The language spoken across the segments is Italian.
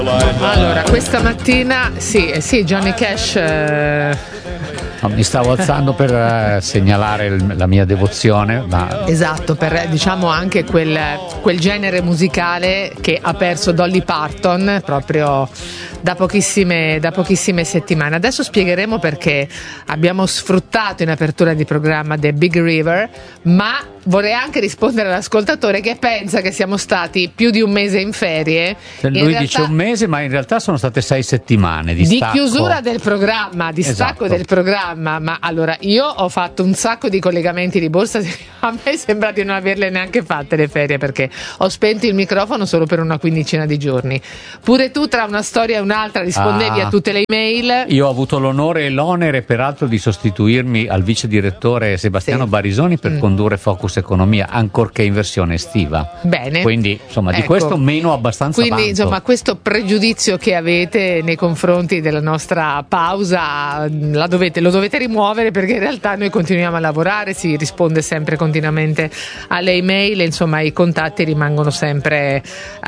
Allora, questa mattina sì, Johnny Cash. Mi stavo alzando per segnalare la mia devozione, ma... Esatto, per diciamo anche quel genere musicale che ha perso Dolly Parton proprio da pochissime settimane. Adesso spiegheremo perché abbiamo sfruttato in apertura di programma The Big River, ma vorrei anche rispondere all'ascoltatore che pensa che siamo stati più di un mese in ferie. Lui dice un mese, ma in realtà sono state 6 settimane di stacco. Chiusura del programma, di stacco del programma. Ma allora, io ho fatto un sacco di collegamenti di borsa, a me sembra di non averle neanche fatte le ferie, perché ho spento il microfono solo per una quindicina di giorni. Pure tu tra una storia e un'altra rispondevi a tutte le email. Io ho avuto l'onore e l'onere peraltro di sostituirmi al vice direttore Sebastiano Barisoni per condurre Focus Economia, ancorché in versione estiva. Bene. Quindi insomma di questo meno abbastanza. Quindi insomma questo pregiudizio che avete nei confronti della nostra pausa lo dovete rimuovere, perché in realtà noi continuiamo a lavorare, si risponde sempre continuamente alle email, insomma i contatti rimangono sempre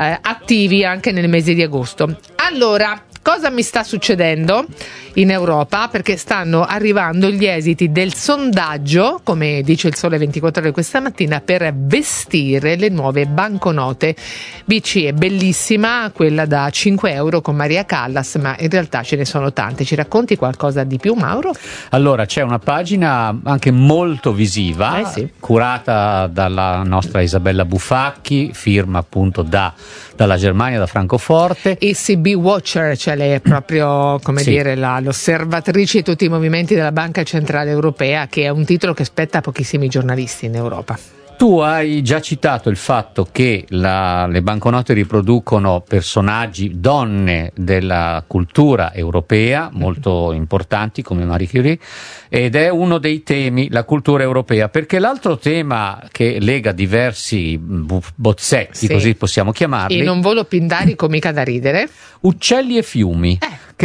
attivi anche nel mese di agosto. Allora, cosa mi sta succedendo in Europa? Perché stanno arrivando gli esiti del sondaggio, come dice il Sole 24 Ore questa mattina, per vestire le nuove banconote BCE. Bellissima quella da 5 euro con Maria Callas, ma in realtà ce ne sono tante. Ci racconti qualcosa di più, Mauro? Allora, c'è una pagina anche molto visiva, curata dalla nostra Isabella Bufacchi, firma appunto dalla Germania, da Francoforte. ECB Watcher, cioè lei è proprio dire l'osservatrice di tutti i movimenti della Banca Centrale Europea, che è un titolo che spetta a pochissimi giornalisti in Europa. Tu hai già citato il fatto che le banconote riproducono personaggi, donne della cultura europea, molto importanti come Marie Curie, ed è uno dei temi, la cultura europea, perché l'altro tema che lega diversi bozzetti, così possiamo chiamarli, in un volo pindarico mica da ridere, uccelli e fiumi,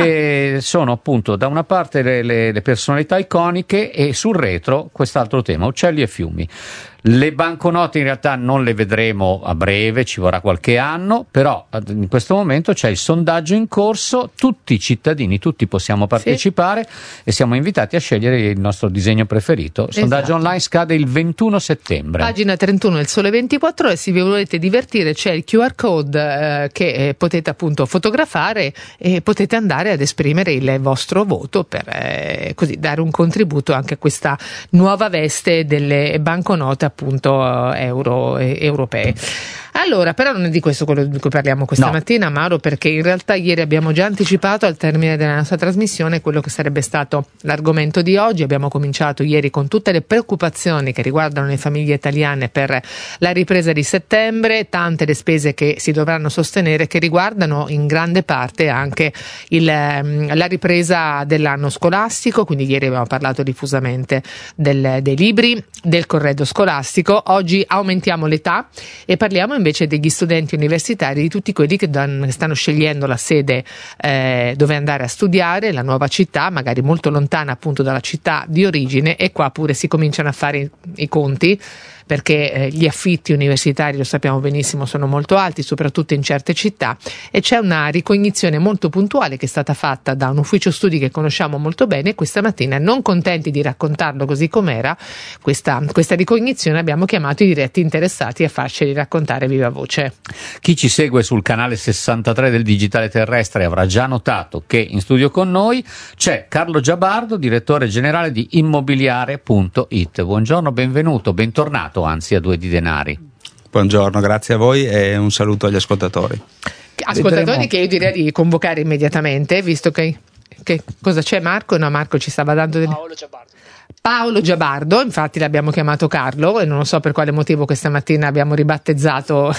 che sono appunto da una parte le personalità iconiche e sul retro quest'altro tema, uccelli e fiumi. Le banconote in realtà non le vedremo a breve, ci vorrà qualche anno, però in questo momento c'è il sondaggio in corso, tutti i cittadini, tutti possiamo partecipare e siamo invitati a scegliere il nostro disegno preferito. Il sondaggio online scade il 21 settembre. Pagina 31 del Sole 24 Ore, se vi volete divertire c'è il QR code che potete appunto fotografare e potete andare ad esprimere il vostro voto per così dare un contributo anche a questa nuova veste delle banconote appunto europee. Allora, però non è di questo quello di cui parliamo questa mattina, Mauro, perché in realtà ieri abbiamo già anticipato al termine della nostra trasmissione quello che sarebbe stato l'argomento di oggi. Abbiamo cominciato ieri con tutte le preoccupazioni che riguardano le famiglie italiane per la ripresa di settembre, tante le spese che si dovranno sostenere, che riguardano in grande parte anche la ripresa dell'anno scolastico. Quindi ieri abbiamo parlato diffusamente dei libri, del corredo scolastico. Oggi aumentiamo l'età e parliamo invece degli studenti universitari, di tutti quelli che stanno scegliendo la sede dove andare a studiare, la nuova città, magari molto lontana appunto dalla città di origine, e qua pure si cominciano a fare i conti, perché gli affitti universitari, lo sappiamo benissimo, sono molto alti, soprattutto in certe città, e c'è una ricognizione molto puntuale che è stata fatta da un ufficio studi che conosciamo molto bene. Questa mattina, non contenti di raccontarlo così com'era questa ricognizione, abbiamo chiamato i diretti interessati a farceli raccontare viva voce. Chi ci segue sul canale 63 del Digitale Terrestre avrà già notato che in studio con noi c'è Carlo Giabardo, direttore generale di Immobiliare.it. Buongiorno, benvenuto, bentornato anzi a Due di Denari. Buongiorno, grazie a voi e un saluto agli ascoltatori. Ascoltatori che io direi di convocare immediatamente, visto che cosa c'è Marco? No, Marco ci stava dando Paolo Giabardo, infatti l'abbiamo chiamato Carlo e non so per quale motivo questa mattina abbiamo ribattezzato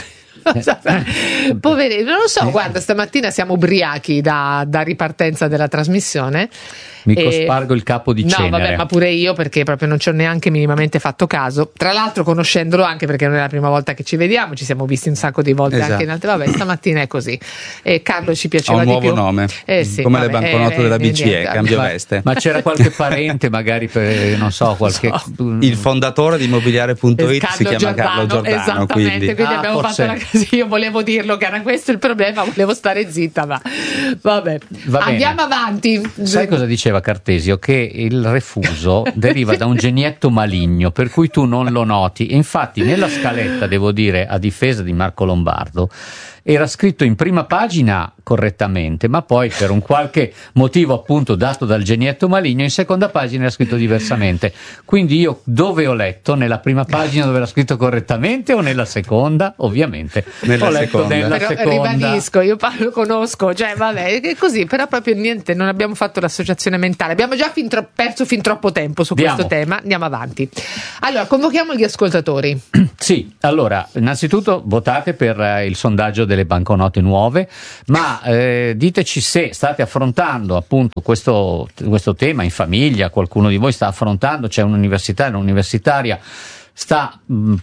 poverino, non lo so, guarda, stamattina siamo ubriachi da ripartenza della trasmissione Mi cospargo il capo di cenere. No, vabbè, ma pure io, perché proprio non ci ho neanche minimamente fatto caso. Tra l'altro, conoscendolo, anche perché non è la prima volta che ci vediamo, ci siamo visti un sacco di volte, esatto, anche in altre. Vabbè, stamattina è così. E Carlo ci piaceva di più. Ha un nuovo nome, sì, come vabbè, le banconote della BCE, cambia veste. Ma c'era qualche parente, magari per, non so, qualche... Il fondatore di Immobiliare.it si chiama Carlo Giordano. Esattamente, quindi abbiamo forse... fatto così. Io volevo dirlo che era questo il problema, volevo stare zitta, ma vabbè. Andiamo avanti. Sai cosa diceva Cartesio? Che il refuso deriva da un genietto maligno, per cui tu non lo noti. E infatti nella scaletta, devo dire, a difesa di Marco Lombardo, era scritto in prima pagina correttamente, ma poi per un qualche motivo appunto dato dal genietto maligno in seconda pagina era scritto diversamente. Quindi io dove ho letto? Nella prima pagina dove era scritto correttamente o nella seconda? Ovviamente nella seconda. Però ribadisco, io lo conosco, cioè vabbè, è così, però proprio niente, non abbiamo fatto l'associazione mentale, abbiamo già perso fin troppo tempo su questo tema. Andiamo avanti. Allora, convochiamo gli ascoltatori. Sì, allora, innanzitutto votate per il sondaggio delle banconote nuove, ma diteci se state affrontando appunto questo tema in famiglia, qualcuno di voi sta affrontando, c'è un'universitaria sta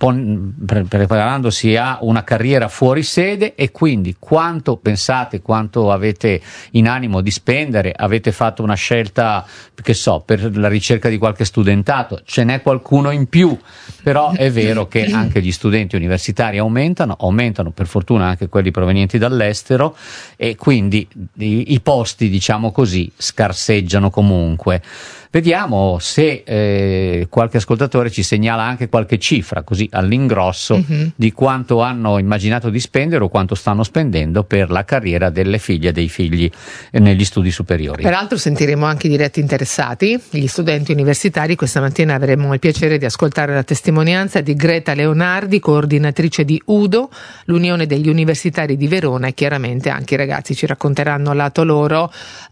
preparandosi a una carriera fuori sede, e quindi quanto pensate, quanto avete in animo di spendere? Avete fatto una scelta, che so, per la ricerca di qualche studentato? Ce n'è qualcuno in più, però è vero che anche gli studenti universitari aumentano per fortuna anche quelli provenienti dall'estero, e quindi i posti, diciamo così, scarseggiano comunque. Vediamo se qualche ascoltatore ci segnala anche qualche cifra, così all'ingrosso, di quanto hanno immaginato di spendere o quanto stanno spendendo per la carriera delle figlie e dei figli negli studi superiori. Peraltro sentiremo anche i diretti interessati, gli studenti universitari. Questa mattina avremo il piacere di ascoltare la testimonianza di Greta Leonardi, coordinatrice di UDO, l'Unione degli Universitari di Verona, e chiaramente anche i ragazzi ci racconteranno lato loro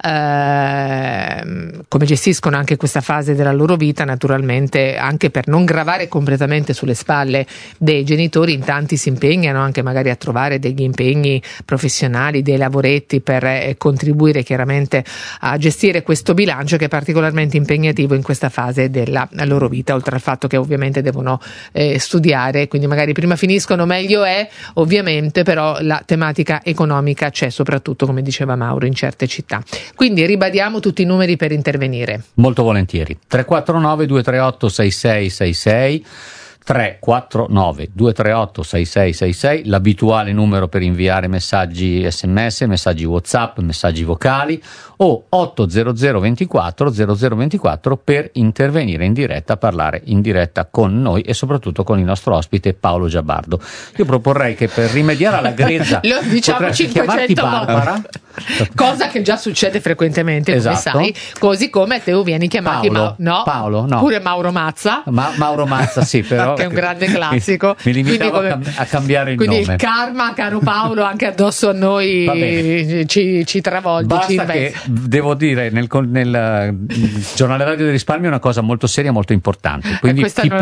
come gestiscono anche questa fase della loro vita, naturalmente anche per non gravare completamente sulle spalle dei genitori. In tanti si impegnano anche magari a trovare degli impegni professionali, dei lavoretti per contribuire chiaramente a gestire questo bilancio che è particolarmente impegnativo in questa fase della loro vita, oltre al fatto che ovviamente devono studiare, quindi magari prima finiscono meglio è, ovviamente, però la tematica economica c'è, soprattutto come diceva Mauro, in certe città. Quindi ribadiamo tutti i numeri per intervenire. Molto volentieri. 349 238 6666, 349 238 6666, l'abituale numero per inviare messaggi SMS, messaggi WhatsApp, messaggi vocali, o 800 24 0024 per intervenire in diretta, parlare in diretta con noi e soprattutto con il nostro ospite Paolo Giabardo. Io proporrei che per rimediare alla grezza lo diciamo 500 Barbara, cosa che già succede frequentemente, esatto, come sai, così come te vieni chiamati Paolo, no, pure Mauro Mazza, Mauro Mazza, sì, però che è un grande classico. Mi limitavo a cambiare il nome. Quindi il karma, caro Paolo, anche addosso a noi ci travolge. Basta che devo dire nel giornale radio del risparmio una cosa molto seria, molto importante. Quindi questa non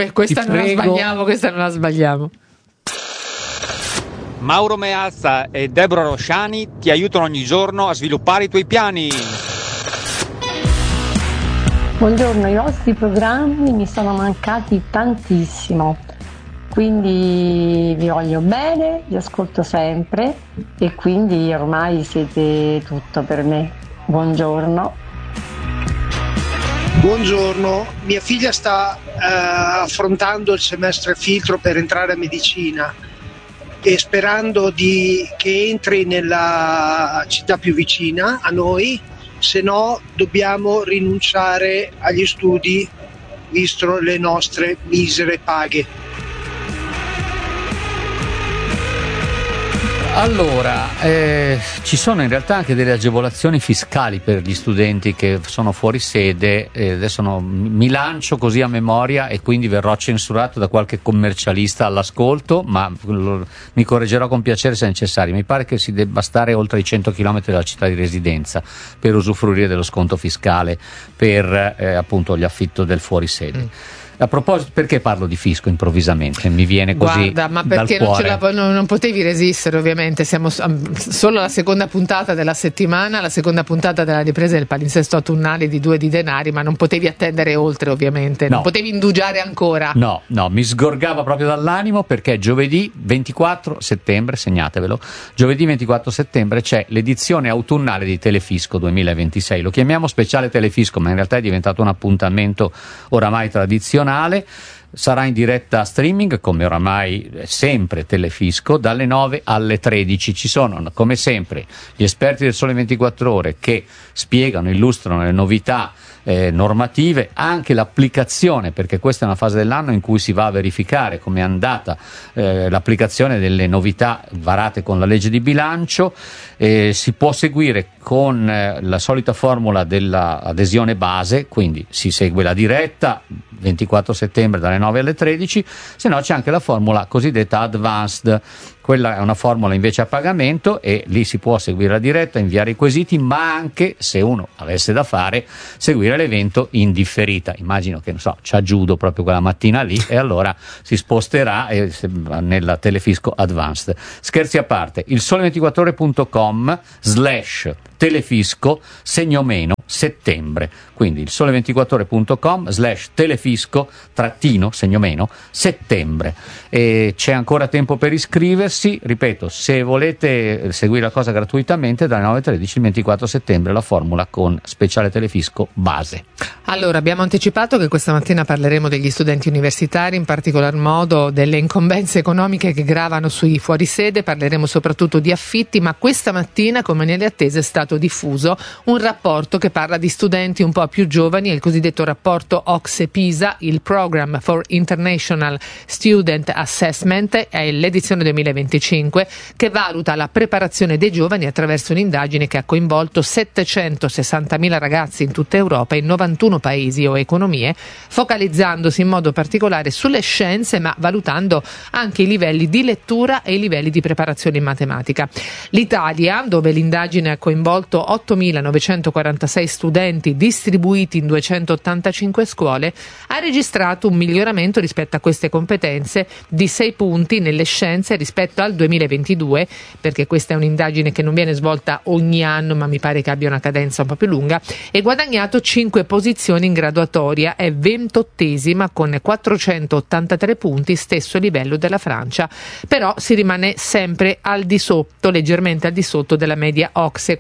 la sbagliamo. Mauro Meazza e Deborah Rosciani ti aiutano ogni giorno a sviluppare i tuoi piani. Buongiorno, i vostri programmi mi sono mancati tantissimo, quindi vi voglio bene, vi ascolto sempre e quindi ormai siete tutto per me. Buongiorno. Buongiorno, mia figlia sta affrontando il semestre filtro per entrare a medicina e sperando che entri nella città più vicina a noi, se no dobbiamo rinunciare agli studi visto le nostre misere paghe. Allora, ci sono in realtà anche delle agevolazioni fiscali per gli studenti che sono fuori sede. Adesso mi lancio così a memoria e quindi verrò censurato da qualche commercialista all'ascolto, ma mi correggerò con piacere se necessario. Mi pare che si debba stare oltre i 100 km dalla città di residenza per usufruire dello sconto fiscale per appunto gli affitto del fuori sede. A proposito, perché parlo di fisco improvvisamente? Mi viene così. Guarda, ma dal perché cuore. non potevi resistere, ovviamente. Siamo solo alla seconda puntata della settimana, la seconda puntata della ripresa del palinsesto autunnale di Due di Denari, ma non potevi attendere oltre, ovviamente. No. Non potevi indugiare ancora. No, mi sgorgava proprio dall'animo, perché giovedì 24 settembre, segnatevelo, giovedì 24 settembre c'è l'edizione autunnale di Telefisco 2026. Lo chiamiamo speciale Telefisco, ma in realtà è diventato un appuntamento oramai tradizionale. Sarà in diretta streaming, come oramai sempre Telefisco, dalle 9 alle 13. Ci sono, come sempre, gli esperti del Sole 24 Ore che spiegano, illustrano le novità normative, anche l'applicazione, perché questa è una fase dell'anno in cui si va a verificare come è andata l'applicazione delle novità varate con la legge di bilancio. Si può seguire con la solita formula dell'adesione base, quindi si segue la diretta 24 settembre dalle 9 alle 13, se no c'è anche la formula cosiddetta advanced. Quella è una formula invece a pagamento, e lì si può seguire la diretta, inviare i quesiti, ma anche, se uno avesse da fare, seguire l'evento in differita. Immagino che, non so, c'ha judo proprio quella mattina lì, e allora si sposterà nella Telefisco Advanced. Scherzi a parte, il sole24ore.com/telefisco /settembre, quindi il sole24ore.com/telefisco-settembre. E c'è ancora tempo per iscriversi. Ripeto, se volete seguire la cosa gratuitamente, dalle 9 alle 13 il 24 settembre la formula con speciale Telefisco base. Allora, abbiamo anticipato che questa mattina parleremo degli studenti universitari, in particolar modo delle incombenze economiche che gravano sui fuorisede, parleremo soprattutto di affitti, ma questa mattina, come nelle attese, è stato diffuso un rapporto che parla di studenti un po' più giovani, è il cosiddetto rapporto OCSE-PISA, il Program for International Student Assessment, è l'edizione 2025, che valuta la preparazione dei giovani attraverso un'indagine che ha coinvolto 760.000 ragazzi in tutta Europa, in 91 paesi o economie, focalizzandosi in modo particolare sulle scienze, ma valutando anche i livelli di lettura e i livelli di preparazione in matematica. L'Italia, dove l'indagine ha coinvolto 8.946 studenti distribuiti in 285 scuole, ha registrato un miglioramento rispetto a queste competenze di 6 punti nelle scienze rispetto al 2022, perché questa è un'indagine che non viene svolta ogni anno, ma mi pare che abbia una cadenza un po' più lunga, e guadagnato 5 posizioni in graduatoria, è 28esima con 483 punti, stesso livello della Francia, però si rimane sempre al di sotto, leggermente al di sotto della media OCSE,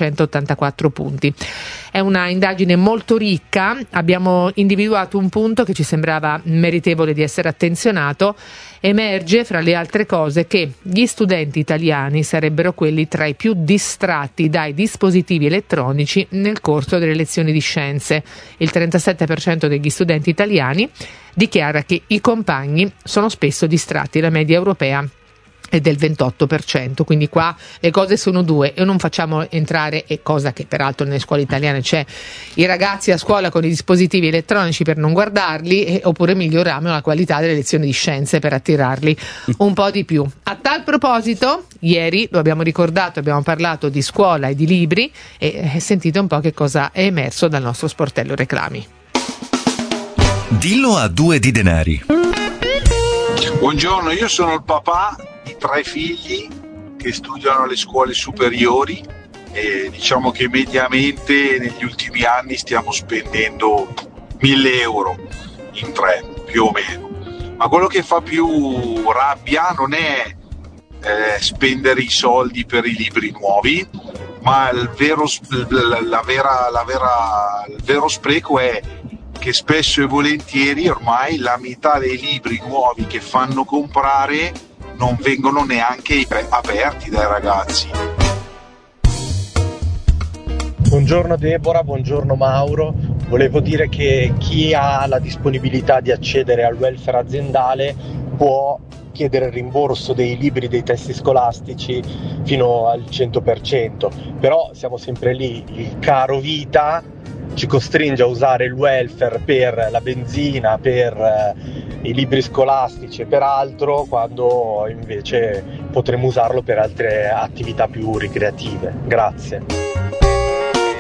484 punti. È una indagine molto ricca, abbiamo individuato un punto che ci sembrava meritevole di essere attenzionato. Emerge, fra le altre cose, che gli studenti italiani sarebbero quelli tra i più distratti dai dispositivi elettronici nel corso delle lezioni di scienze. Il 37% degli studenti italiani dichiara che i compagni sono spesso distratti, la media europea è del 28%, quindi qua le cose sono due, e non facciamo entrare, e cosa che peraltro nelle scuole italiane c'è, i ragazzi a scuola con i dispositivi elettronici per non guardarli, oppure miglioriamo la qualità delle lezioni di scienze per attirarli un po' di più. A tal proposito, ieri lo abbiamo ricordato, abbiamo parlato di scuola e di libri, e sentite un po' che cosa è emerso dal nostro sportello reclami. Dillo a Due di Denari. Buongiorno, io sono il papà di 3 figli che studiano alle scuole superiori, e diciamo che mediamente negli ultimi anni stiamo spendendo 1.000 euro in 3, più o meno. Ma quello che fa più rabbia non è spendere i soldi per i libri nuovi, ma il vero spreco è che spesso e volentieri ormai la metà dei libri nuovi che fanno comprare non vengono neanche aperti dai ragazzi. Buongiorno Deborah, buongiorno Mauro. Volevo dire che chi ha la disponibilità di accedere al welfare aziendale può chiedere il rimborso dei libri, dei testi scolastici fino al 100%, però siamo sempre lì, il caro vita ci costringe a usare il welfare per la benzina, per i libri scolastici e per altro, quando invece potremmo usarlo per altre attività più ricreative. Grazie.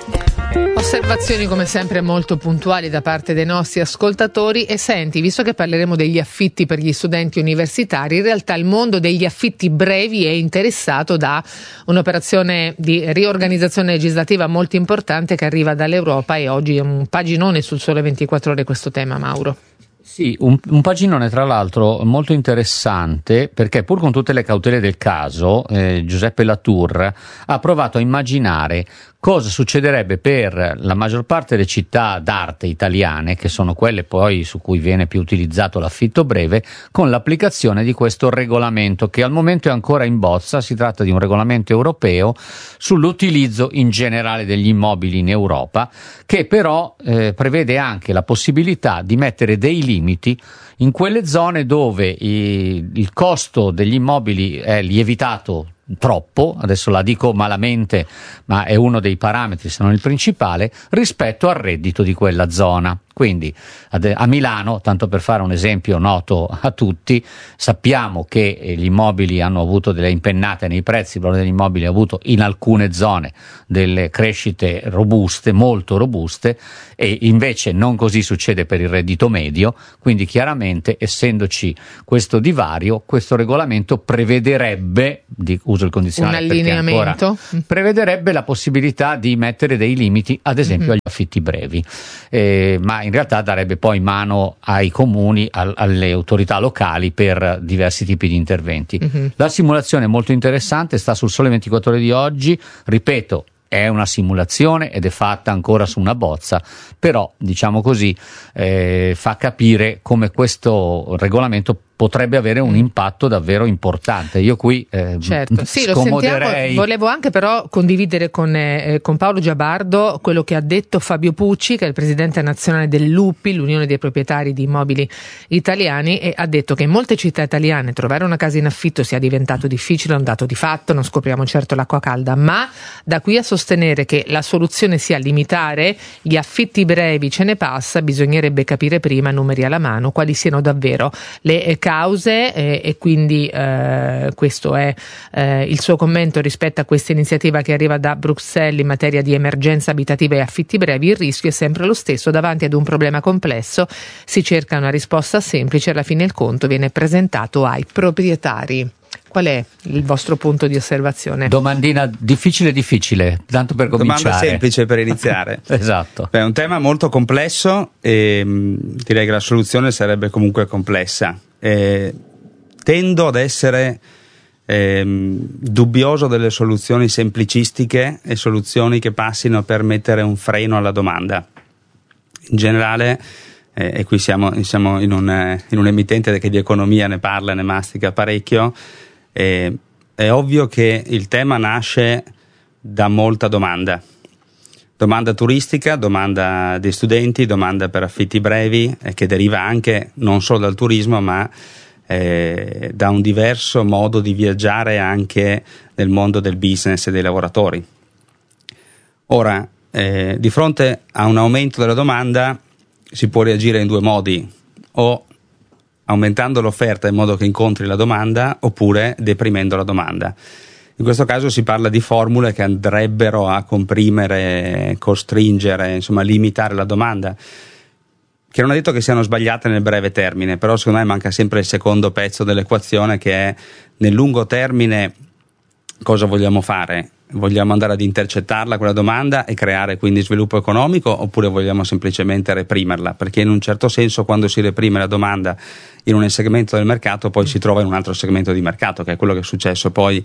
Osservazioni come sempre molto puntuali da parte dei nostri ascoltatori. E senti, visto che parleremo degli affitti per gli studenti universitari, in realtà il mondo degli affitti brevi è interessato da un'operazione di riorganizzazione legislativa molto importante che arriva dall'Europa, e oggi è un paginone sul Sole 24 Ore questo tema, Mauro. Sì, un paginone tra l'altro molto interessante, perché pur con tutte le cautele del caso, Giuseppe Latour ha provato a immaginare cosa succederebbe per la maggior parte delle città d'arte italiane, che sono quelle poi su cui viene più utilizzato l'affitto breve, con l'applicazione di questo regolamento che al momento è ancora in bozza. Si tratta di un regolamento europeo sull'utilizzo in generale degli immobili in Europa, che però prevede anche la possibilità di mettere dei limiti in quelle zone dove il costo degli immobili è lievitato troppo, adesso la dico malamente, ma è uno dei parametri, se non il principale, rispetto al reddito di quella zona. Quindi a Milano, tanto per fare un esempio noto a tutti, sappiamo che gli immobili hanno avuto delle impennate nei prezzi, il valore degli immobili ha avuto in alcune zone delle crescite robuste, molto robuste, e invece non così succede per il reddito medio. Quindi chiaramente, essendoci questo divario, questo regolamento prevederebbe, uso il condizionale un perché allineamento, ancora, prevederebbe la possibilità di mettere dei limiti, ad esempio agli affitti brevi, ma in realtà darebbe poi mano ai comuni, alle autorità locali per diversi tipi di interventi. La simulazione è molto interessante, sta sul Sole 24 Ore di oggi, ripeto, è una simulazione ed è fatta ancora su una bozza, però diciamo così fa capire come questo regolamento potrebbe avere un impatto davvero importante. Io qui certo, sì, lo sentiamo. Volevo anche però condividere con Paolo Giabardo quello che ha detto Fabio Pucci, che è il presidente nazionale dell'UPI, l'Unione dei proprietari di immobili italiani, e ha detto che in molte città italiane trovare una casa in affitto sia diventato difficile, è un dato di fatto, non scopriamo certo l'acqua calda, ma da qui a sostenere che la soluzione sia limitare gli affitti brevi ce ne passa, bisognerebbe capire prima, numeri alla mano, quali siano davvero le cause, e quindi questo è il suo commento rispetto a questa iniziativa che arriva da Bruxelles in materia di emergenza abitativa e affitti brevi. Il rischio è sempre lo stesso: davanti ad un problema complesso si cerca una risposta semplice, alla fine il conto viene presentato ai proprietari. Qual è il vostro punto di osservazione? Domandina difficile, tanto per cominciare. Domanda semplice per iniziare. Esatto. È un tema molto complesso e direi che la soluzione sarebbe comunque complessa. Tendo ad essere dubbioso delle soluzioni semplicistiche e soluzioni che passino per mettere un freno alla domanda. In generale, e qui siamo in un emittente che di economia ne parla, ne mastica parecchio, è ovvio che il tema nasce da molta domanda turistica, domanda di studenti, domanda per affitti brevi, che deriva anche non solo dal turismo ma da un diverso modo di viaggiare anche nel mondo del business e dei lavoratori. Ora, di fronte a un aumento della domanda si può reagire in due modi: o aumentando l'offerta in modo che incontri la domanda, oppure deprimendo la domanda. In questo caso si parla di formule che andrebbero a comprimere, costringere, insomma limitare la domanda, che non è detto che siano sbagliate nel breve termine, però secondo me manca sempre il secondo pezzo dell'equazione, che è nel lungo termine cosa vogliamo fare? Vogliamo andare ad intercettarla quella domanda e creare quindi sviluppo economico, oppure vogliamo semplicemente reprimerla? Perché in un certo senso quando si reprime la domanda in un segmento del mercato poi si trova in un altro segmento di mercato, che è quello che è successo poi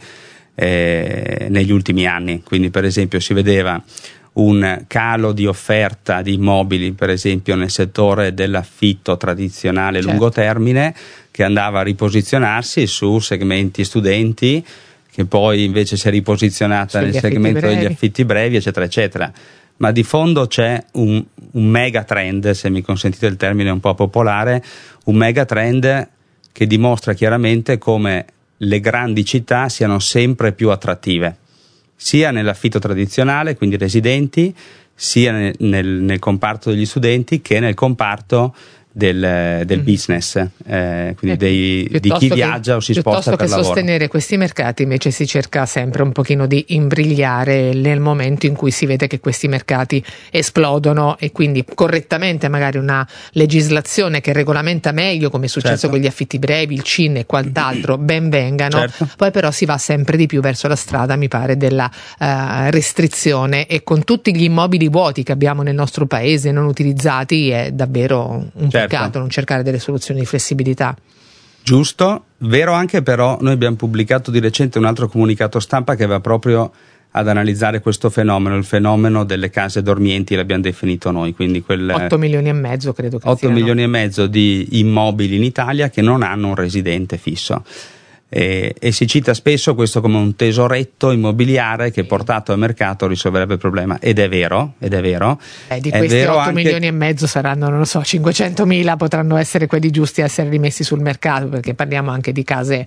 negli ultimi anni. Quindi per esempio si vedeva un calo di offerta di immobili, per esempio nel settore dell'affitto tradizionale lungo termine, che andava a riposizionarsi su segmenti studenti, che poi invece si è riposizionata nel segmento degli affitti brevi, eccetera eccetera. Ma di fondo c'è un mega trend, se mi consentite il termine un po' popolare, un mega trend che dimostra chiaramente come le grandi città siano sempre più attrattive, sia nell'affitto tradizionale, quindi residenti, sia nel comparto degli studenti, che nel comparto del business, quindi di chi viaggia o si sposta per lavoro. Piuttosto che sostenere questi mercati, invece si cerca sempre un pochino di imbrigliare nel momento in cui si vede che questi mercati esplodono, e quindi correttamente magari una legislazione che regolamenta meglio, come è successo con gli affitti brevi, il CIN e quant'altro, ben vengano. Poi però si va sempre di più verso la strada, mi pare, della restrizione, e con tutti gli immobili vuoti che abbiamo nel nostro paese non utilizzati è davvero un peccato non cercare delle soluzioni di flessibilità. Giusto, vero anche, però noi abbiamo pubblicato di recente un altro comunicato stampa che va proprio ad analizzare questo fenomeno, il fenomeno delle case dormienti, l'abbiamo definito noi, quindi 8 milioni e mezzo credo che 8 siano. milioni e mezzo di immobili in Italia che non hanno un residente fisso. E si cita spesso questo come un tesoretto immobiliare che portato al mercato risolverebbe il problema, ed è vero. Di questi 8 milioni e mezzo saranno, non lo so, 500.000 potranno essere quelli giusti a essere rimessi sul mercato, perché parliamo anche di case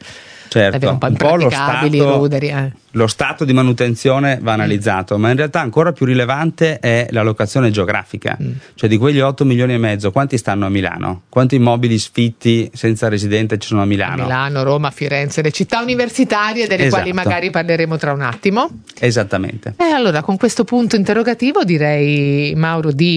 un po' impraticabili, ruderi. Lo stato di manutenzione va analizzato, ma in realtà ancora più rilevante è la locazione geografica, cioè di quegli 8 milioni e mezzo quanti stanno a Milano? Quanti immobili sfitti senza residente ci sono a Milano? Milano, Roma, Firenze, le città universitarie delle quali magari parleremo tra un attimo. Esattamente. E allora con questo punto interrogativo direi, Mauro, di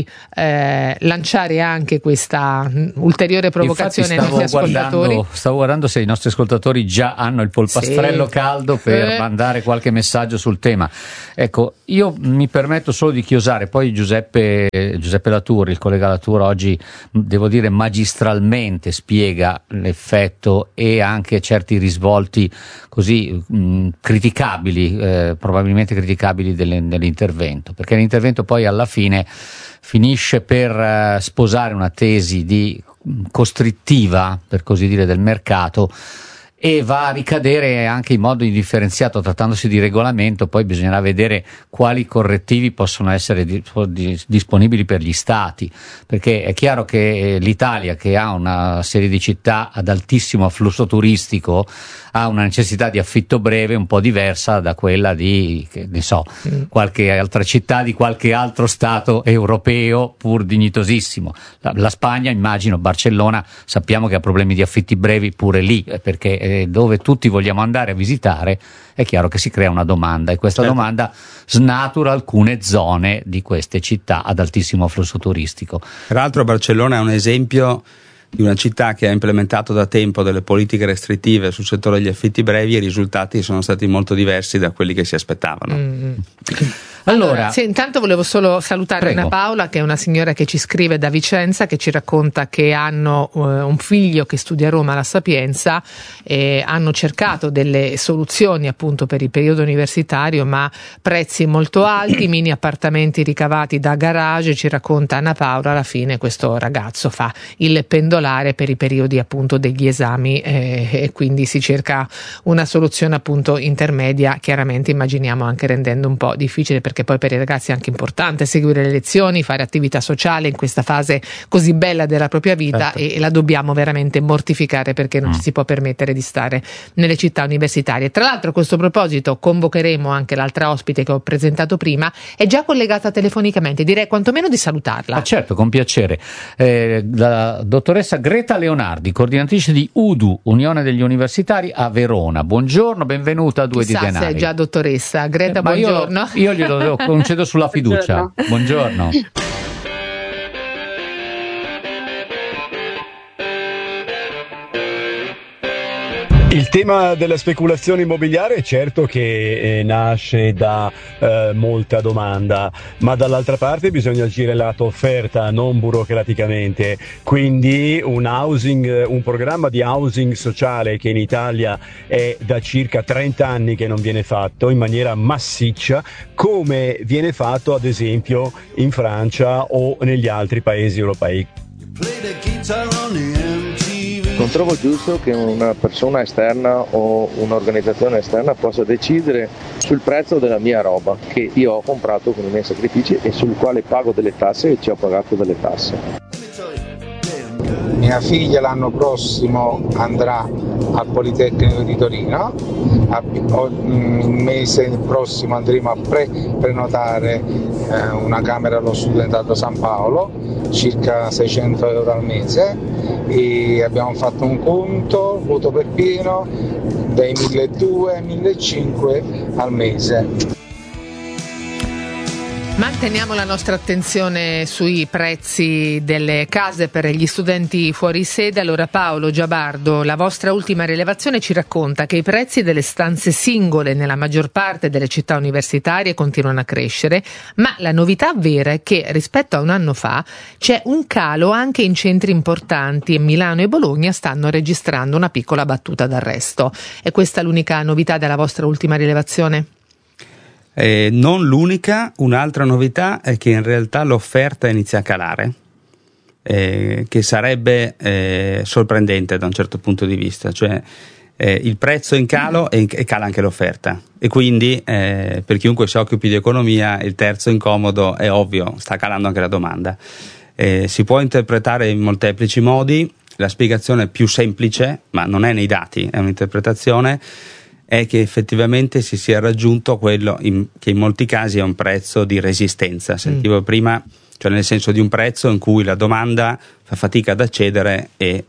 lanciare anche questa ulteriore provocazione ai nostri ascoltatori. Stavo guardando se i nostri ascoltatori già hanno il polpastrello caldo per mandare qualche messaggio sul tema. Ecco, io mi permetto solo di chiosare, poi Giuseppe Laturri, il collega Laturri, oggi devo dire magistralmente spiega l'effetto e anche certi risvolti così criticabili, probabilmente criticabili dell'intervento, perché l'intervento poi alla fine finisce per sposare una tesi di costrittiva, per così dire, del mercato, e va a ricadere anche in modo indifferenziato. Trattandosi di regolamento, poi bisognerà vedere quali correttivi possono essere disponibili per gli stati, perché è chiaro che l'Italia, che ha una serie di città ad altissimo afflusso turistico, ha una necessità di affitto breve un po' diversa da quella di, che ne so, qualche altra città di qualche altro stato europeo pur dignitosissimo. La Spagna, immagino, Barcellona, sappiamo che ha problemi di affitti brevi pure lì, perché dove tutti vogliamo andare a visitare è chiaro che si crea una domanda, e questa domanda snatura alcune zone di queste città ad altissimo afflusso turistico. Peraltro Barcellona è un esempio di una città che ha implementato da tempo delle politiche restrittive sul settore degli affitti brevi, e i risultati sono stati molto diversi da quelli che si aspettavano. Allora, sì, intanto volevo solo salutare Anna Paola, che è una signora che ci scrive da Vicenza, che ci racconta che hanno un figlio che studia a Roma alla Sapienza, e hanno cercato delle soluzioni appunto per il periodo universitario, ma prezzi molto alti, mini appartamenti ricavati da garage. Ci racconta Anna Paola, alla fine questo ragazzo fa il pendolare per i periodi appunto degli esami, e quindi si cerca una soluzione appunto intermedia, chiaramente immaginiamo anche rendendo un po' difficile, perché poi per i ragazzi è anche importante seguire le lezioni, fare attività sociale in questa fase così bella della propria vita, e la dobbiamo veramente mortificare, perché non ci si può permettere di stare nelle città universitarie. Tra l'altro, a questo proposito convocheremo anche l'altra ospite che ho presentato prima, è già collegata telefonicamente, direi quantomeno di salutarla. Certo, con piacere. La dottoressa Greta Leonardi, coordinatrice di UDU, Unione degli Universitari a Verona. Buongiorno, benvenuta a Due di Denari. Se è già dottoressa. Greta, buongiorno. Io glielo concedo sulla fiducia. Buongiorno. Il tema della speculazione immobiliare è certo che nasce da molta domanda, ma dall'altra parte bisogna agire lato offerta, non burocraticamente. Quindi un programma di housing sociale che in Italia è da circa 30 anni che non viene fatto in maniera massiccia, come viene fatto ad esempio in Francia o negli altri paesi europei. Non trovo giusto che una persona esterna o un'organizzazione esterna possa decidere sul prezzo della mia roba, che io ho comprato con i miei sacrifici e sul quale pago delle tasse e ci ho pagato delle tasse. Mia figlia l'anno prossimo andrà al Politecnico di Torino, il mese prossimo andremo a prenotare una camera allo studentato San Paolo, circa 600 euro al mese, e abbiamo fatto un conto, voto per pieno, dai 1.200 ai 1.500 al mese. Manteniamo la nostra attenzione sui prezzi delle case per gli studenti fuori sede. Allora, Paolo Giabardo, la vostra ultima rilevazione ci racconta che i prezzi delle stanze singole nella maggior parte delle città universitarie continuano a crescere, ma la novità vera è che rispetto a un anno fa c'è un calo anche in centri importanti e Milano e Bologna stanno registrando una piccola battuta d'arresto. È questa l'unica novità della vostra ultima rilevazione? Non l'unica, un'altra novità è che in realtà l'offerta inizia a calare, che sarebbe sorprendente da un certo punto di vista, cioè il prezzo è in calo e cala anche l'offerta, e quindi per chiunque si occupi di economia il terzo incomodo è ovvio, sta calando anche la domanda. Si può interpretare in molteplici modi. La spiegazione più semplice, ma non è nei dati, è un'interpretazione, è che effettivamente si sia raggiunto quello che in molti casi è un prezzo di resistenza. Sentivo prima, cioè nel senso di un prezzo in cui la domanda fa fatica ad accedere e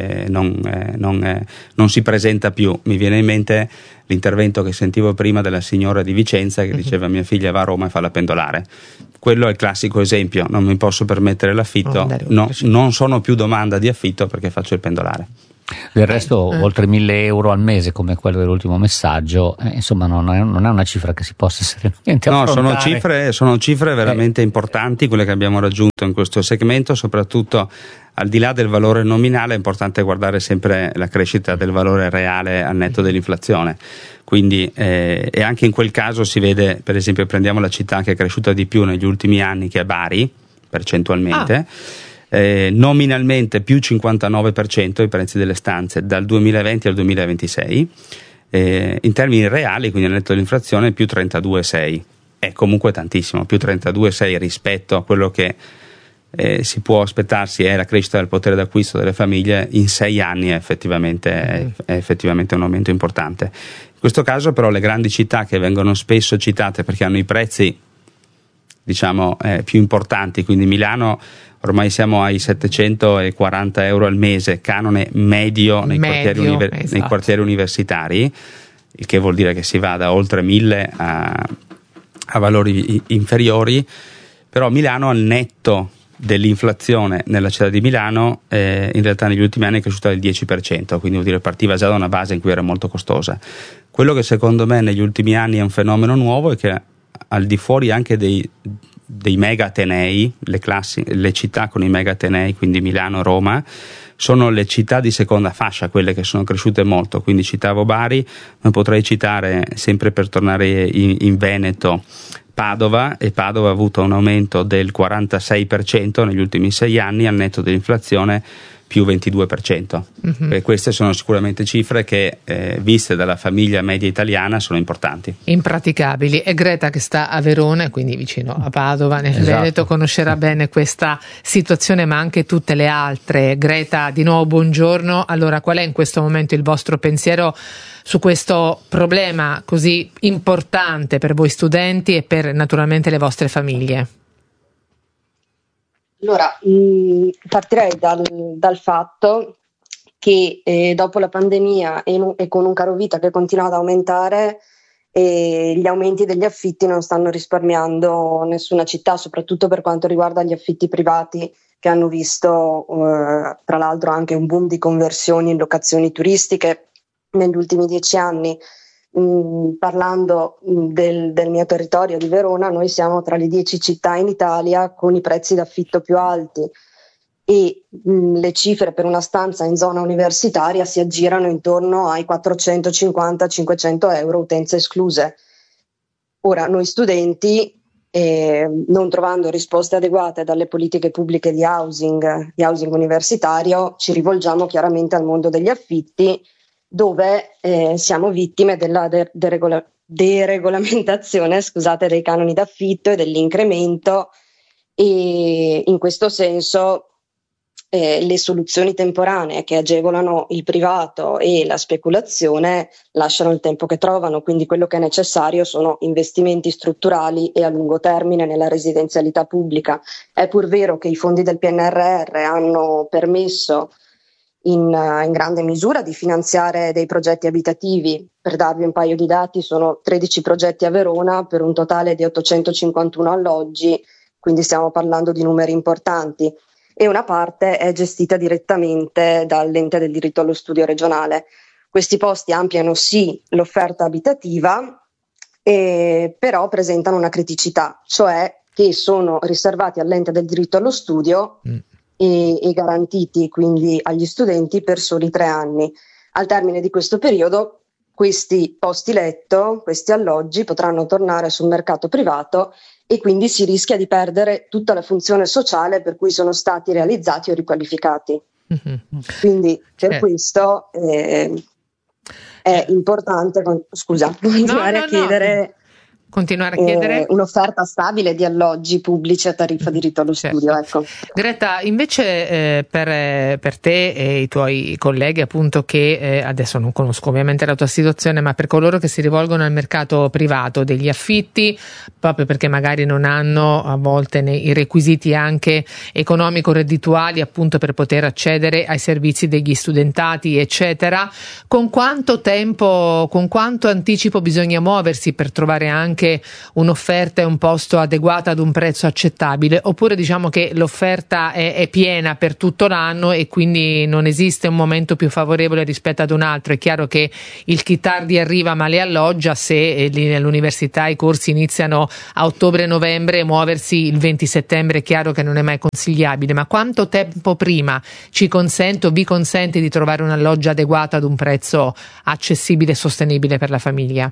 non si presenta più. Mi viene in mente l'intervento che sentivo prima della signora di Vicenza che diceva mia figlia va a Roma e fa la pendolare. Quello è il classico esempio, non mi posso permettere l'affitto, non sono più domanda di affitto perché faccio il pendolare. Del resto oltre 1.000 euro al mese come quello dell'ultimo messaggio, insomma non è una cifra che si possa serenamente affrontare. No, sono cifre veramente importanti quelle che abbiamo raggiunto in questo segmento, soprattutto al di là del valore nominale è importante guardare sempre la crescita del valore reale al netto dell'inflazione. Quindi e anche in quel caso si vede, per esempio prendiamo la città che è cresciuta di più negli ultimi anni, che è Bari, percentualmente. Nominalmente più 59% i prezzi delle stanze dal 2020 al 2026, in termini reali, quindi al netto dell'inflazione, più 32,6. È comunque tantissimo, più 32,6 rispetto a quello che si può aspettarsi è la crescita del potere d'acquisto delle famiglie in 6 anni, è effettivamente un aumento importante. In questo caso però le grandi città che vengono spesso citate perché hanno i prezzi diciamo più importanti, quindi Milano ormai siamo ai 740 euro al mese, canone medio nei quartieri universitari, il che vuol dire che si va da oltre 1.000 a valori inferiori, però Milano al netto dell'inflazione nella città di Milano in realtà negli ultimi anni è cresciuta del 10%, quindi vuol dire partiva già da una base in cui era molto costosa. Quello che secondo me negli ultimi anni è un fenomeno nuovo è che al di fuori anche dei mega atenei, le città con i mega atenei, quindi Milano, Roma, sono le città di seconda fascia quelle che sono cresciute molto. Quindi citavo Bari, ma potrei citare, sempre per tornare in Veneto, Padova, e Padova ha avuto un aumento del 46% negli ultimi 6 anni al netto dell'inflazione più 22%. E queste sono sicuramente cifre che viste dalla famiglia media italiana sono importanti, impraticabili. E Greta, che sta a Verona, quindi vicino a Padova nel Veneto, conoscerà bene questa situazione ma anche tutte le altre. Greta, di nuovo buongiorno. Allora, qual è in questo momento il vostro pensiero su questo problema così importante per voi studenti e per naturalmente le vostre famiglie? Allora, partirei dal fatto che dopo la pandemia e con un carovita che continua ad aumentare, gli aumenti degli affitti non stanno risparmiando nessuna città, soprattutto per quanto riguarda gli affitti privati, che hanno visto tra l'altro anche un boom di conversioni in locazioni turistiche negli ultimi 10 anni. Parlando del mio territorio di Verona, noi siamo tra le 10 città in Italia con i prezzi d'affitto più alti e le cifre per una stanza in zona universitaria si aggirano intorno ai 450-500 euro, utenze escluse. Ora, noi studenti, non trovando risposte adeguate dalle politiche pubbliche di housing universitario, ci rivolgiamo chiaramente al mondo degli affitti, dove siamo vittime della deregolamentazione dei canoni d'affitto e dell'incremento, e in questo senso le soluzioni temporanee che agevolano il privato e la speculazione lasciano il tempo che trovano, quindi quello che è necessario sono investimenti strutturali e a lungo termine nella residenzialità pubblica. È pur vero che i fondi del PNRR hanno permesso in grande misura di finanziare dei progetti abitativi. Per darvi un paio di dati, sono 13 progetti a Verona per un totale di 851 alloggi, quindi stiamo parlando di numeri importanti, e una parte è gestita direttamente dall'ente del diritto allo studio regionale. Questi posti ampliano sì l'offerta abitativa, però presentano una criticità, cioè che sono riservati all'ente del diritto allo studio e garantiti quindi agli studenti per soli 3 anni. Al termine di questo periodo questi posti letto, questi alloggi potranno tornare sul mercato privato e quindi si rischia di perdere tutta la funzione sociale per cui sono stati realizzati o riqualificati. Quindi per questo è importante continuare a chiedere un'offerta stabile di alloggi pubblici a tariffa diritto allo studio. Ecco. Greta, invece per te e i tuoi colleghi, appunto, che adesso non conosco ovviamente la tua situazione, ma per coloro che si rivolgono al mercato privato degli affitti, proprio perché magari non hanno a volte i requisiti anche economico-reddituali, appunto, per poter accedere ai servizi degli studentati, eccetera, con quanto tempo, con quanto anticipo bisogna muoversi per trovare anche un'offerta e un posto adeguato ad un prezzo accettabile, oppure diciamo che l'offerta è piena per tutto l'anno e quindi non esiste un momento più favorevole rispetto ad un altro? È chiaro che il chi tardi arriva male alloggia. Se lì nell'università i corsi iniziano a ottobre-novembre, muoversi il 20 settembre è chiaro che non è mai consigliabile, ma quanto tempo prima vi consente di trovare un alloggio adeguato ad un prezzo accessibile e sostenibile per la famiglia?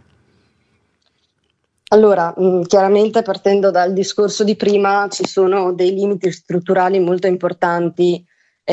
Allora, chiaramente partendo dal discorso di prima, ci sono dei limiti strutturali molto importanti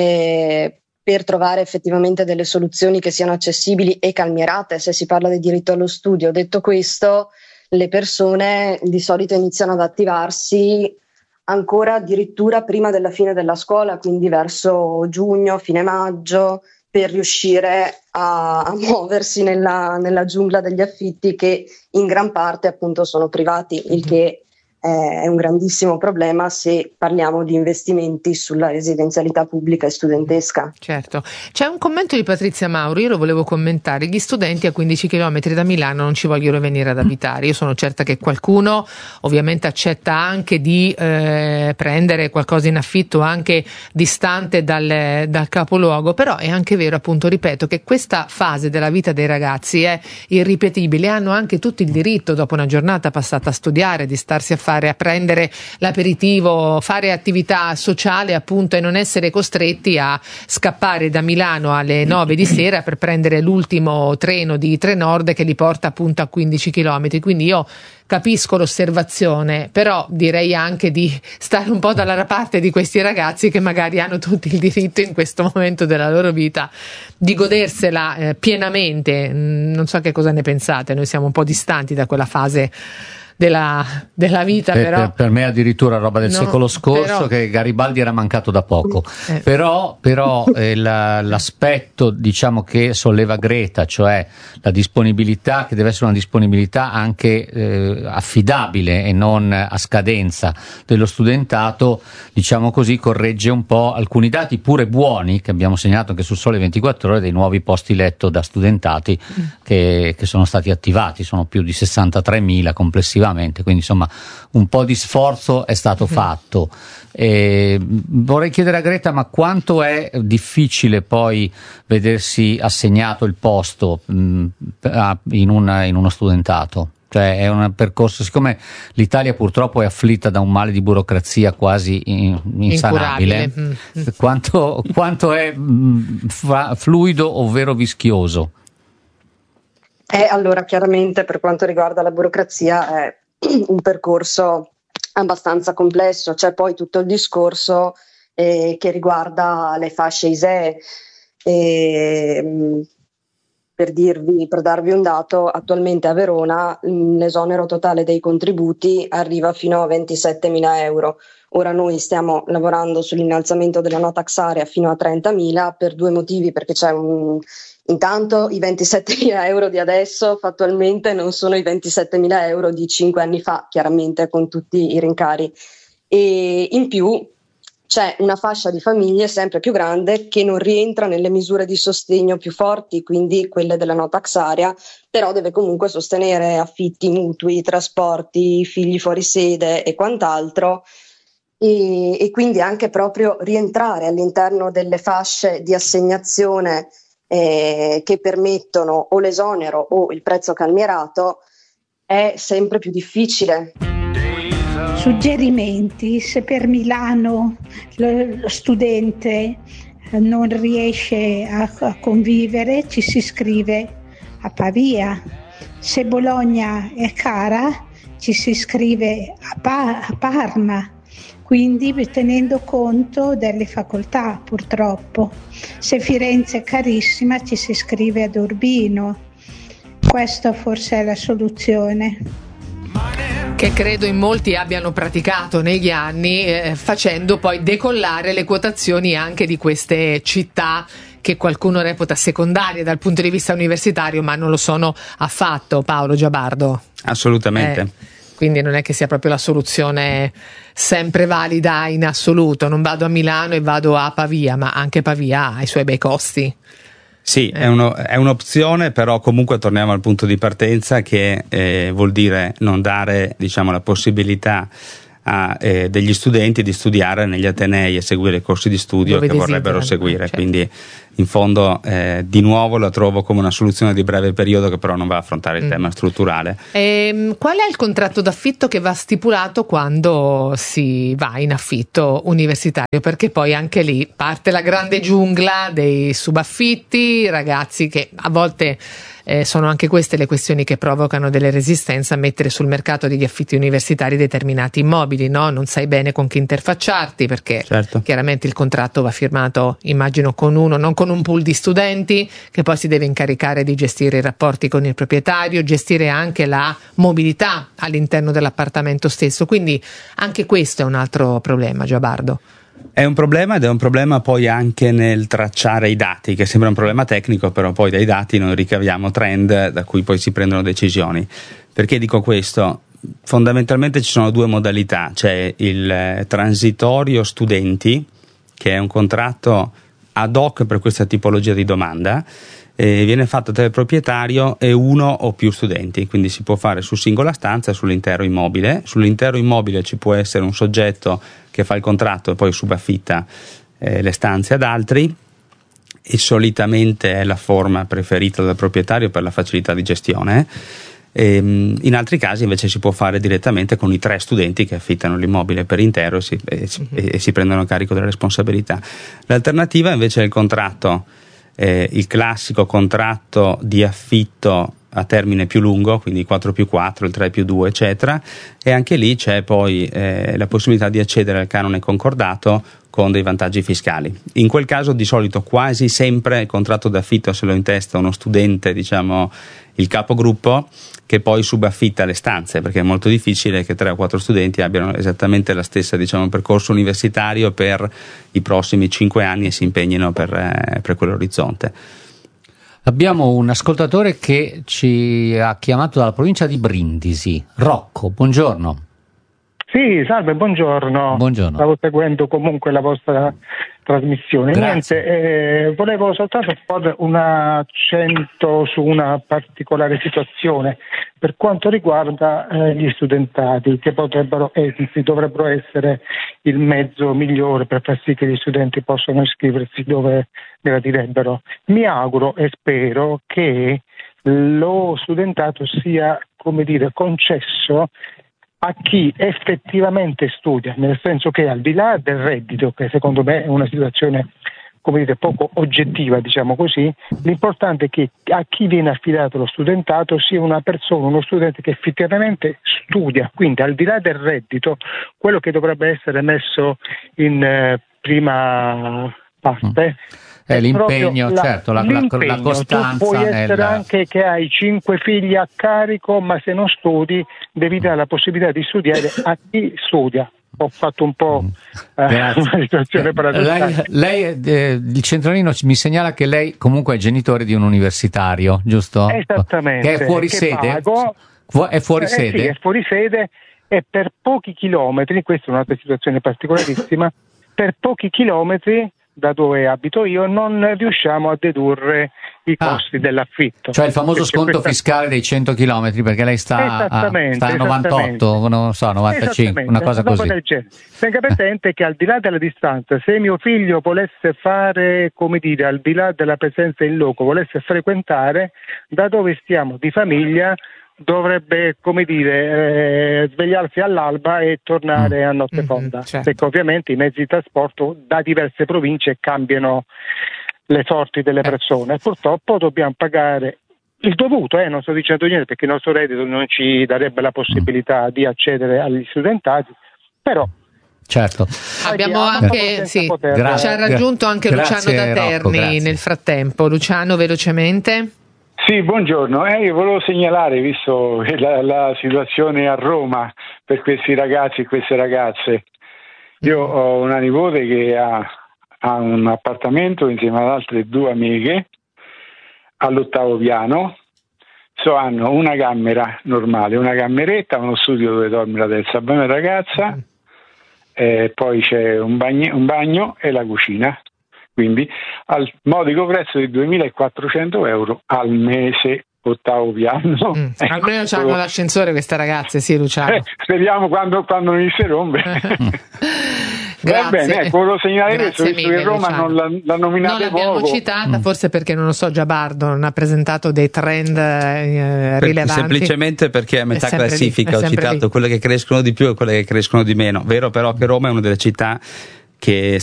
per trovare effettivamente delle soluzioni che siano accessibili e calmierate se si parla di diritto allo studio. Detto questo, le persone di solito iniziano ad attivarsi ancora addirittura prima della fine della scuola, quindi verso giugno, fine maggio, per riuscire a muoversi nella giungla degli affitti che in gran parte appunto sono privati, il che è un grandissimo problema se parliamo di investimenti sulla residenzialità pubblica e studentesca. Certo. C'è un commento di Patrizia Mauro, io lo volevo commentare: gli studenti a 15 km da Milano non ci vogliono venire ad abitare. Io sono certa che qualcuno ovviamente accetta anche di prendere qualcosa in affitto anche distante dal capoluogo, però è anche vero, appunto, ripeto, che questa fase della vita dei ragazzi è irripetibile, hanno anche tutto il diritto, dopo una giornata passata a studiare, di starsi a prendere l'aperitivo, fare attività sociale, appunto, e non essere costretti a scappare da Milano alle 9 di sera per prendere l'ultimo treno di Trenord che li porta appunto a 15 km. Quindi io capisco l'osservazione, però direi anche di stare un po' dalla parte di questi ragazzi che magari hanno tutto il diritto in questo momento della loro vita di godersela pienamente. Non so che cosa ne pensate, noi siamo un po' distanti da quella fase della vita, però per me addirittura roba del secolo scorso, che Garibaldi era mancato da poco. Però l'aspetto, diciamo, che solleva Greta, cioè la disponibilità, che deve essere una disponibilità anche affidabile e non a scadenza dello studentato, diciamo così, corregge un po' alcuni dati pure buoni che abbiamo segnato anche sul Sole 24 Ore, dei nuovi posti letto da studentati che sono stati attivati. Sono più di 63.000 complessivamente, quindi insomma un po' di sforzo è stato fatto. Vorrei chiedere a Greta, ma quanto è difficile poi vedersi assegnato il posto in uno studentato? Cioè è un percorso, siccome l'Italia purtroppo è afflitta da un male di burocrazia quasi insanabile, quanto è fluido ovvero vischioso? Allora, chiaramente per quanto riguarda la burocrazia è un percorso abbastanza complesso. C'è poi tutto il discorso che riguarda le fasce ISEE. Per darvi un dato, attualmente a Verona l'esonero totale dei contributi arriva fino a 27.000 euro. Ora noi stiamo lavorando sull'innalzamento della no tax area fino a 30.000 per due motivi, perché intanto i 27.000 euro di adesso fattualmente non sono i 27.000 euro di 5 anni fa, chiaramente con tutti i rincari. E in più c'è una fascia di famiglie sempre più grande che non rientra nelle misure di sostegno più forti, quindi quelle della no tax area, però deve comunque sostenere affitti, mutui, trasporti, figli fuori sede e quant'altro, e quindi anche proprio rientrare all'interno delle fasce di assegnazione che permettono o l'esonero o il prezzo calmierato è sempre più difficile. Suggerimenti: se per Milano lo studente non riesce a convivere, ci si iscrive a Pavia. Se Bologna è cara, ci si iscrive a Parma, quindi tenendo conto delle facoltà, purtroppo. Se Firenze è carissima, ci si iscrive ad Urbino. Questa forse è la soluzione, che credo in molti abbiano praticato negli anni, facendo poi decollare le quotazioni anche di queste città che qualcuno reputa secondarie dal punto di vista universitario, ma non lo sono affatto. Paolo Giabardo. Assolutamente. Quindi non è che sia proprio la soluzione sempre valida in assoluto. Non vado a Milano e vado a Pavia, ma anche Pavia ha i suoi bei costi. Sì, è un'opzione, però comunque torniamo al punto di partenza, che vuol dire non dare, diciamo, la possibilità a degli studenti di studiare negli atenei e seguire i corsi di studio che vorrebbero seguire, certo. Quindi in fondo di nuovo la trovo come una soluzione di breve periodo che però non va a affrontare il tema strutturale. Qual è il contratto d'affitto che va stipulato quando si va in affitto universitario? Perché poi anche lì parte la grande giungla dei subaffitti, ragazzi che a volte sono anche queste le questioni che provocano delle resistenze a mettere sul mercato degli affitti universitari determinati immobili, no? Non sai bene con chi interfacciarti, perché certo, chiaramente il contratto va firmato, immagino, non con un pool di studenti che poi si deve incaricare di gestire i rapporti con il proprietario, gestire anche la mobilità all'interno dell'appartamento stesso, quindi anche questo è un altro problema, Giabardo. È un problema, ed è un problema poi anche nel tracciare i dati, che sembra un problema tecnico, però poi dai dati noi ricaviamo trend da cui poi si prendono decisioni. Perché dico questo? Fondamentalmente ci sono due modalità: c'è il transitorio studenti, che è un contratto ad hoc per questa tipologia di domanda, viene fatto tra il proprietario e uno o più studenti, quindi si può fare su singola stanza, sull'intero immobile. Sull'intero immobile ci può essere un soggetto che fa il contratto e poi subaffitta le stanze ad altri, e solitamente è la forma preferita dal proprietario per la facilità di gestione. In altri casi invece si può fare direttamente con i 3 studenti che affittano l'immobile per intero e si prendono a carico della responsabilità. L'alternativa invece è il contratto, il classico contratto di affitto a termine più lungo, quindi 4+4, il 3+2 eccetera, e anche lì c'è poi la possibilità di accedere al canone concordato con dei vantaggi fiscali. In quel caso di solito quasi sempre il contratto d'affitto se lo intesta uno studente, diciamo il capogruppo, che poi subaffitta le stanze, perché è molto difficile che 3 o 4 studenti abbiano esattamente la stessa, diciamo, percorso universitario per i prossimi 5 anni e si impegnino per quell'orizzonte. Abbiamo un ascoltatore che ci ha chiamato dalla provincia di Brindisi. Rocco, buongiorno. Sì, salve, buongiorno. Buongiorno. Stavo seguendo comunque la vostra trasmissione. Grazie. Niente, volevo soltanto porre un accento su una particolare situazione per quanto riguarda gli studentati, che dovrebbero essere il mezzo migliore per far sì che gli studenti possano iscriversi dove gradirebbero. Mi auguro e spero che lo studentato sia, concesso a chi effettivamente studia, nel senso che al di là del reddito, che secondo me è una situazione poco oggettiva, diciamo così, l'importante è che a chi viene affidato lo studentato sia uno studente che effettivamente studia, quindi al di là del reddito, quello che dovrebbe essere messo in prima parte è l'impegno, certo, la costanza. Tu puoi essere anche che hai 5 figli a carico, ma se non studi devi dare la possibilità di studiare a chi studia. Ho fatto un po' una situazione paradossale. Lei il centralino mi segnala che lei comunque è genitore di un universitario, giusto? Esattamente. Che è fuori sede? È fuori sede? Sì, è fuori sede e per pochi chilometri, questa è un'altra situazione particolarissima, per pochi chilometri da dove abito io non riusciamo a dedurre i costi dell'affitto. Cioè il famoso sconto fiscale dei 100 chilometri, perché lei sta a 98, non so, 95, una cosa così. Tenga presente che al di là della distanza, se mio figlio volesse fare, come dire, al di là della presenza in loco, volesse frequentare, da dove stiamo di famiglia, dovrebbe, come dire, svegliarsi all'alba e tornare a notte fonda, perché ovviamente i mezzi di trasporto da diverse province cambiano le sorti delle persone e purtroppo dobbiamo pagare il dovuto, non sto dicendo niente perché il nostro reddito non ci darebbe la possibilità di accedere agli studentati, però certo. Abbiamo anche ci ha raggiunto anche Luciano da Terni nel frattempo. Luciano, velocemente. Sì, buongiorno. Io volevo segnalare, visto la situazione a Roma per questi ragazzi e queste ragazze. Io ho una nipote che ha un appartamento insieme ad altre 2 amiche all'8° piano. Hanno una camera normale, una cameretta, uno studio dove dorme la terza ragazza, poi c'è un bagno e la cucina. Quindi al modico prezzo di 2.400 euro al mese, 8° piano. Almeno hanno l'ascensore queste ragazze, sì, Luciano. Speriamo quando non si rompe. Va bene, volevo segnalare questo, visto che Roma non l'ha nominata poco. Non l'abbiamo citata, forse perché non lo so, Giabardo non ha presentato dei trend rilevanti. Semplicemente perché a metà classifica ho citato quelle che crescono di più e quelle che crescono di meno. Vero però che Roma è una delle città che